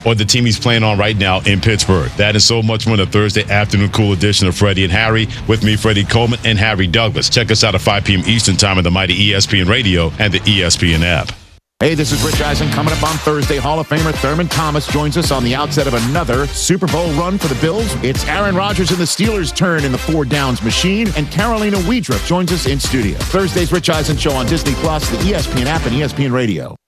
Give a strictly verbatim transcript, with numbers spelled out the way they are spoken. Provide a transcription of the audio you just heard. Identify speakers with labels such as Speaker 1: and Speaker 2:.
Speaker 1: or the team he's playing on right now in Pittsburgh. That and so much more on a Thursday afternoon cool edition of Freddie and Harry. With me, Freddie Coleman and Harry Douglas. Check us out at five p.m. Eastern Time on the mighty E S P N Radio and the E S P N app.
Speaker 2: Hey, this is Rich Eisen coming up on Thursday. Hall of Famer Thurman Thomas joins us on the outset of another Super Bowl run for the Bills. It's Aaron Rodgers and the Steelers' turn in the four downs machine, and Carolina Wiedrup joins us in studio. Thursday's Rich Eisen Show on Disney Plus, the E S P N app, and E S P N Radio.